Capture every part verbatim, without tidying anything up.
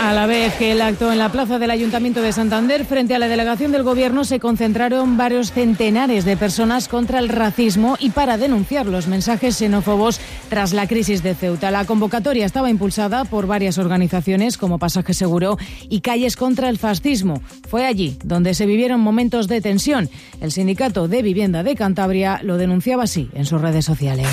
A la vez que el acto en la plaza del Ayuntamiento de Santander, frente a la delegación del Gobierno, se concentraron varios centenares de personas contra el racismo y para denunciar los mensajes xenófobos tras la crisis de Ceuta. La convocatoria estaba impulsada por varias organizaciones como Pasaje Seguro y Calles contra el Fascismo. Fue allí donde se vivieron momentos de tensión. El Sindicato de Vivienda de Cantabria lo denunciaba así en sus redes sociales.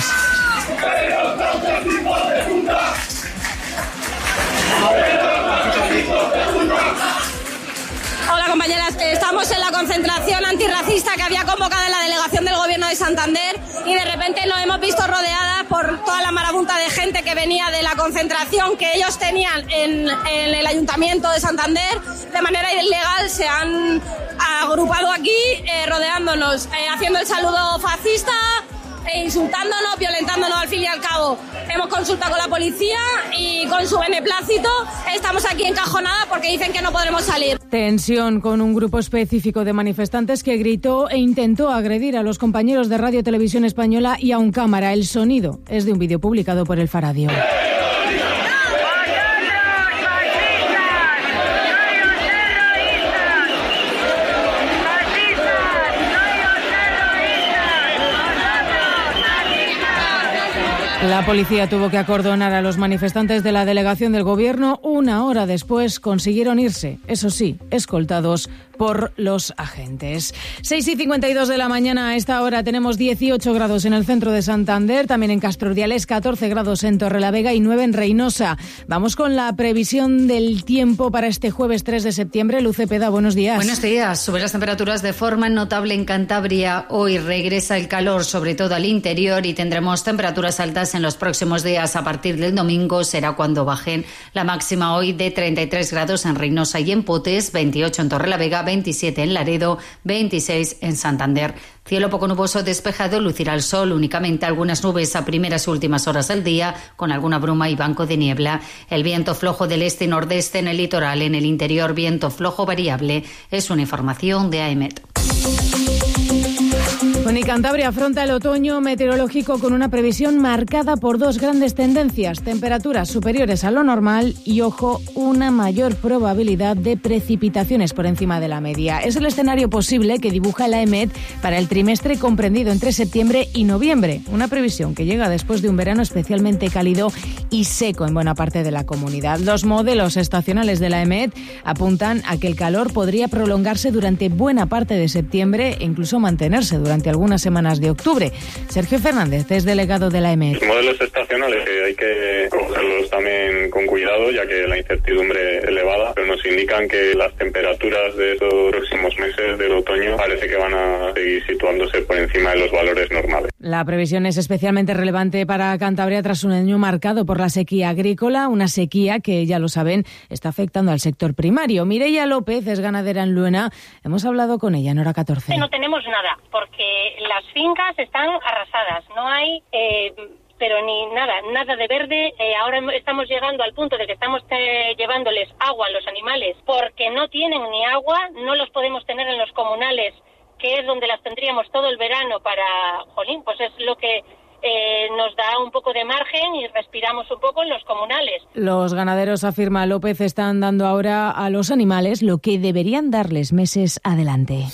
Hola compañeras, estamos en la concentración antirracista que había convocado en la delegación del Gobierno de Santander y de repente nos hemos visto rodeada por toda la marabunta de gente que venía de la concentración que ellos tenían en, en el Ayuntamiento de Santander. De manera ilegal se han agrupado aquí, eh, rodeándonos, eh, haciendo el saludo fascista, e insultándonos, violentándonos al fin y al cabo. Hemos consultado con la policía y con su beneplácito estamos aquí encajonadas porque dicen que no podremos salir. Tensión con un grupo específico de manifestantes que gritó e intentó agredir a los compañeros de Radio Televisión Española y a un cámara. El sonido es de un vídeo publicado por El Faradio. La policía tuvo que acordonar a los manifestantes de la delegación del Gobierno. Una hora después consiguieron irse, eso sí, escoltados por los agentes. seis y cincuenta y dos de la mañana, a esta hora tenemos dieciocho grados en el centro de Santander, también en Castro Urdiales, catorce grados en Torrelavega y nueve en Reynosa. Vamos con la previsión del tiempo para este jueves tres de septiembre. Luz Cepeda, buenos días. Buenos días. Suben las temperaturas de forma notable en Cantabria. Hoy regresa el calor, sobre todo al interior, y tendremos temperaturas altas en los próximos días. A partir del domingo será cuando bajen. La máxima hoy de treinta y tres grados en Reynosa y en Potes, veintiocho en Torrelavega, veintisiete en Laredo, veintiséis en Santander. Cielo poco nuboso despejado, lucirá el sol, únicamente algunas nubes a primeras y últimas horas del día, con alguna bruma y banco de niebla. El viento flojo del este y nordeste en el litoral, en el interior viento flojo variable. Es una información de AEMET. Bueno, y Cantabria afronta el otoño meteorológico con una previsión marcada por dos grandes tendencias: temperaturas superiores a lo normal y, ojo, una mayor probabilidad de precipitaciones por encima de la media. Es el escenario posible que dibuja la AEMET para el trimestre comprendido entre septiembre y noviembre. Una previsión que llega después de un verano especialmente cálido y seco en buena parte de la comunidad. Los modelos estacionales de la AEMET apuntan a que el calor podría prolongarse durante buena parte de septiembre e incluso mantenerse durante algunas semanas de octubre. Sergio Fernández es delegado de la AEMET. Los modelos estacionales eh, hay que cogerlos también con cuidado, ya que la incertidumbre es elevada, pero nos indican que las temperaturas de estos próximos meses del otoño parece que van a seguir situándose por encima de los valores normales. La previsión es especialmente relevante para Cantabria tras un año marcado por la sequía agrícola, una sequía que, ya lo saben, está afectando al sector primario. Mireia López es ganadera en Luena. Hemos hablado con ella en Hora catorce. No tenemos nada, porque las fincas están arrasadas, no hay eh, pero ni nada, nada de verde. Eh, ahora estamos llegando al punto de que estamos eh, llevándoles agua a los animales porque no tienen ni agua, no los podemos tener en los comunales, que es donde las tendríamos todo el verano para, jolín, pues es lo que eh, nos da un poco de margen y respiramos un poco en los comunales. Los ganaderos, afirma López, están dando ahora a los animales lo que deberían darles meses adelante.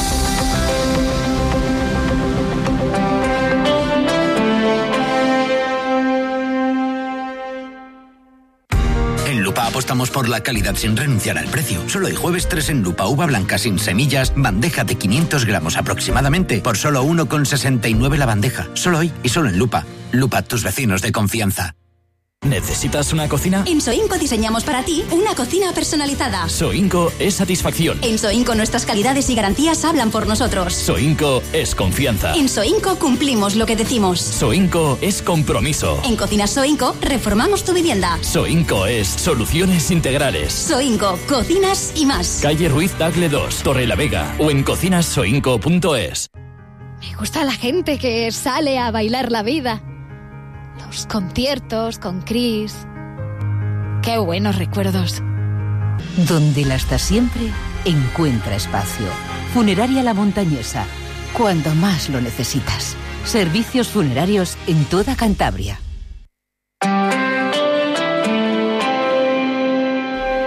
En Lupa apostamos por la calidad sin renunciar al precio. Solo el jueves tres en Lupa, uva blanca sin semillas, bandeja de quinientos gramos aproximadamente, por solo uno con sesenta y nueve la bandeja. Solo hoy y solo en Lupa. Lupa, tus vecinos de confianza. ¿Necesitas una cocina? En Soinco diseñamos para ti una cocina personalizada. Soinco es satisfacción. En Soinco nuestras calidades y garantías hablan por nosotros. Soinco es confianza. En Soinco cumplimos lo que decimos. Soinco es compromiso. En Cocinas Soinco reformamos tu vivienda. Soinco es soluciones integrales. Soinco, cocinas y más. Calle Ruiz Tagle dos, Torrelavega, o en cocinas soinco punto es. Me gusta la gente que sale a bailar la vida. Los conciertos con Chris. Qué buenos recuerdos. Donde la está siempre, encuentra espacio. Funeraria La Montañesa. Cuando más lo necesitas. Servicios funerarios en toda Cantabria.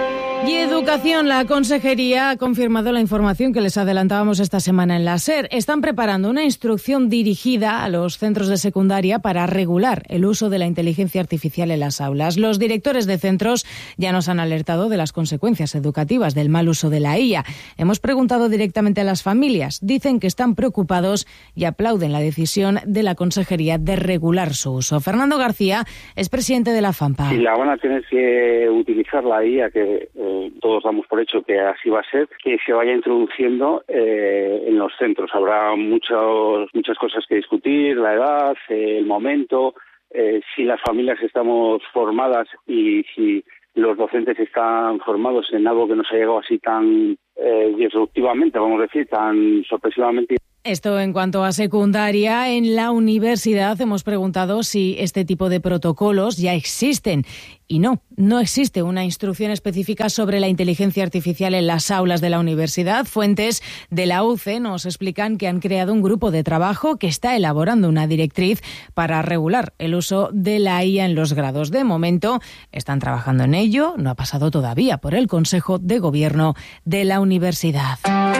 Y Educación, la Consejería ha confirmado la información que les adelantábamos esta semana en la SER. Están preparando una instrucción dirigida a los centros de secundaria para regular el uso de la inteligencia artificial en las aulas. Los directores de centros ya nos han alertado de las consecuencias educativas del mal uso de la I A. Hemos preguntado directamente a las familias. Dicen que están preocupados y aplauden la decisión de la Consejería de regular su uso. Fernando García es presidente de la FAMPA. Si la van a tener que utilizar la I A, que eh, todos damos por hecho que así va a ser, que se vaya introduciendo eh, en los centros. Habrá muchos, muchas cosas que discutir, la edad, eh, el momento, eh, si las familias estamos formadas y si los docentes están formados en algo que nos ha llegado así tan eh, disruptivamente, vamos a decir, tan sorpresivamente. Esto en cuanto a secundaria. En la universidad hemos preguntado si este tipo de protocolos ya existen. Y no, no existe una instrucción específica sobre la inteligencia artificial en las aulas de la universidad. Fuentes de la U C E nos explican que han creado un grupo de trabajo que está elaborando una directriz para regular el uso de la I A en los grados. De momento están trabajando en ello. No ha pasado todavía por el Consejo de Gobierno de la universidad.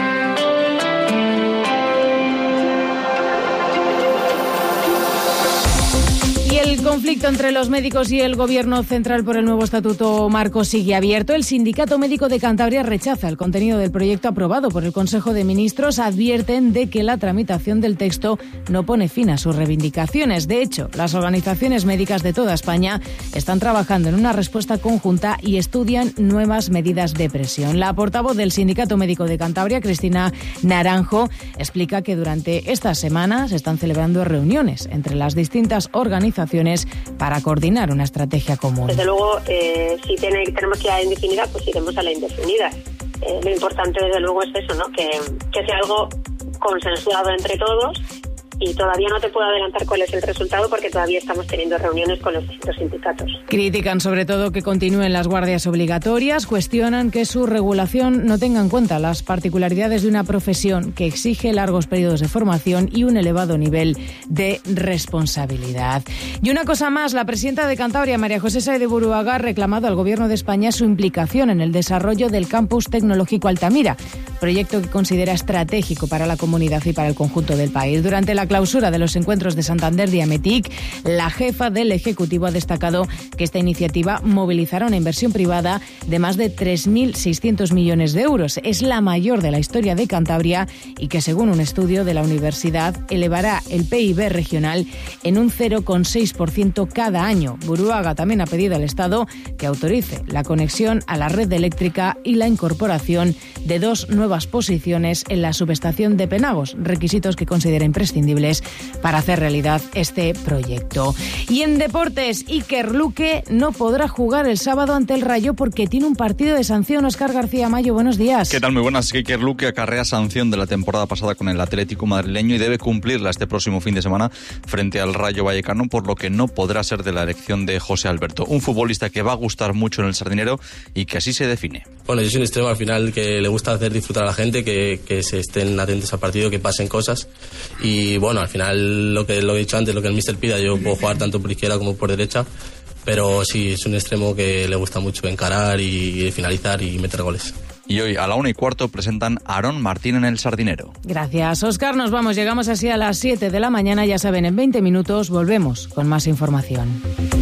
El conflicto entre los médicos y el Gobierno central por el nuevo Estatuto Marco sigue abierto. El Sindicato Médico de Cantabria rechaza el contenido del proyecto aprobado por el Consejo de Ministros. Advierten de que la tramitación del texto no pone fin a sus reivindicaciones. De hecho, las organizaciones médicas de toda España están trabajando en una respuesta conjunta y estudian nuevas medidas de presión. La portavoz del Sindicato Médico de Cantabria, Cristina Naranjo, explica que durante estas semanas se están celebrando reuniones entre las distintas organizaciones para coordinar una estrategia común. Desde luego, eh, si tiene, tenemos que ir a la indefinida, pues iremos a la indefinida. Eh, lo importante, desde luego, es eso, ¿no? Que, que sea algo consensuado entre todos. Y todavía no te puedo adelantar cuál es el resultado porque todavía estamos teniendo reuniones con los distintos sindicatos. Critican sobre todo que continúen las guardias obligatorias, cuestionan que su regulación no tenga en cuenta las particularidades de una profesión que exige largos periodos de formación y un elevado nivel de responsabilidad. Y una cosa más, la presidenta de Cantabria, María José Saez de Buruaga, ha reclamado al Gobierno de España su implicación en el desarrollo del Campus Tecnológico Altamira, proyecto que considera estratégico para la comunidad y para el conjunto del país. Durante la clausura de los encuentros de Santander Diametic, la jefa del Ejecutivo ha destacado que esta iniciativa movilizará una inversión privada de más de tres mil seiscientos millones de euros. Es la mayor de la historia de Cantabria y que, según un estudio de la universidad, elevará el P I B regional en un cero coma seis por ciento cada año. Buruaga también ha pedido al Estado que autorice la conexión a la red eléctrica y la incorporación de dos nuevas posiciones en la subestación de Penagos, requisitos que considera imprescindibles para hacer realidad este proyecto. Y en deportes, Iker Luque no podrá jugar el sábado ante el Rayo porque tiene un partido de sanción. Óscar García Mayo, buenos días. ¿Qué tal? Muy buenas. Iker Luque acarrea sanción de la temporada pasada con el Atlético madrileño y debe cumplirla este próximo fin de semana frente al Rayo Vallecano, por lo que no podrá ser de la elección de José Alberto. Un futbolista que va a gustar mucho en el Sardinero y que así se define. Bueno, yo soy un extremo al final que le gusta hacer disfrutar a la gente, que, que se estén atentos al partido, que pasen cosas. Y bueno, al final lo que lo he dicho antes, lo que el míster pida, yo puedo jugar tanto por izquierda como por derecha, pero sí, es un extremo que le gusta mucho encarar y, y finalizar y meter goles. Y hoy a la una y cuarto presentan a Aarón Martín en el Sardinero. Gracias, Óscar. Nos vamos, llegamos así a las siete de la mañana. Ya saben, en veinte minutos volvemos con más información.